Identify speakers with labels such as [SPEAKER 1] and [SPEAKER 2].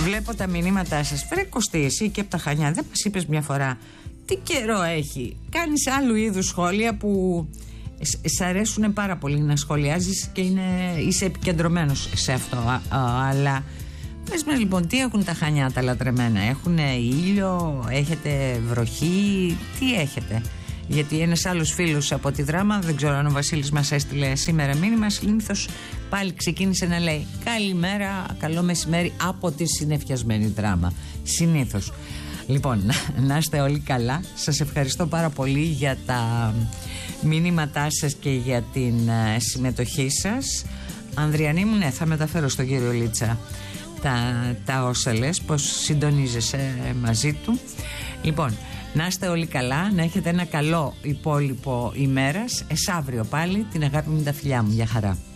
[SPEAKER 1] Βλέπω τα μηνύματά σας. Βρε Κωστή, εσύ και από τα Χανιά, δεν μας είπες μια φορά τι καιρό έχει? Κάνεις άλλου είδους σχόλια που σ' αρέσουν πάρα πολύ να σχολιάζεις και είσαι επικεντρωμένος σε αυτό. Αλλά πες με λοιπόν, τι έχουν τα Χανιά τα λατρεμένα? Έχουν ήλιο, έχετε βροχή, τι έχετε? Γιατί ένας άλλος φίλος από τη Δράμα, δεν ξέρω αν ο Βασίλης μας έστειλε σήμερα μήνυμα, συνήθως πάλι ξεκίνησε να λέει καλημέρα, καλό μεσημέρι από τη συννεφιασμένη Δράμα. Συνήθως. Λοιπόν, να είστε όλοι καλά. Σας ευχαριστώ πάρα πολύ για τα μηνύματά σας και για την συμμετοχή σας. Ανδριανή μου, ναι, θα μεταφέρω στον κύριο Λίτσα τα όσα λες, πως συντονίζεσαι μαζί του. Λοιπόν, να είστε όλοι καλά, να έχετε ένα καλό υπόλοιπο ημέρας. Αύριο πάλι, την αγάπη μου, τα φιλιά μου, για χαρά.